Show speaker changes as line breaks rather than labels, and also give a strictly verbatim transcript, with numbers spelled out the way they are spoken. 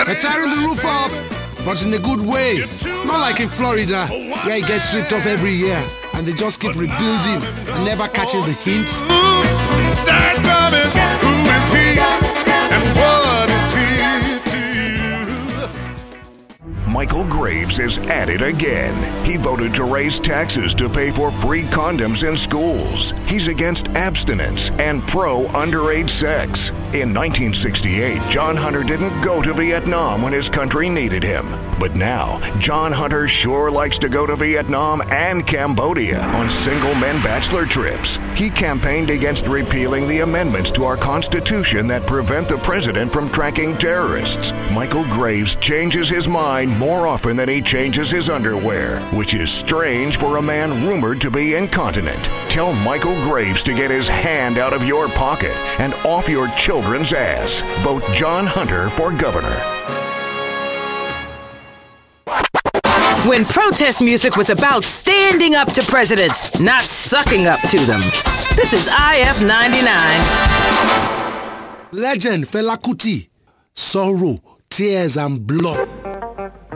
They're tearing the roof up, but in a good way. Not like in Florida, where it gets stripped off every year, and they just keep rebuilding and never catching the hints.
Dad Bobby, who is he, and what is he to you?
Michael Graves is at it again. He voted to raise taxes to pay for free condoms in schools. He's against abstinence and pro underage sex. In nineteen sixty-eight, John Hunter didn't go to Vietnam when his country needed him. But now, John Hunter sure likes to go to Vietnam and Cambodia on single men bachelor trips. He campaigned against repealing the amendments to our Constitution that prevent the president from tracking terrorists. Michael Graves changes his mind more often than he changes his underwear, which is strange for a man rumored to be incontinent. Tell Michael Graves to get his hand out of your pocket and off your children's ass. Vote John Hunter for governor.
When protest music was about standing up to presidents, not sucking up to them. This is I F ninety-nine.
Legend Fela Kuti. Sorrow, tears and blood.